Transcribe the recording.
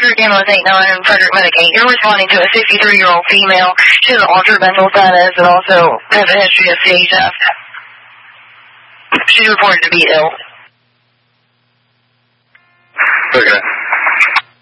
Frederick Ambulance 89 and Frederick Medicaid. You're responding to a 63-year-old female. She has an altered mental status and also has a history of CHF. She's reported to be ill. Okay.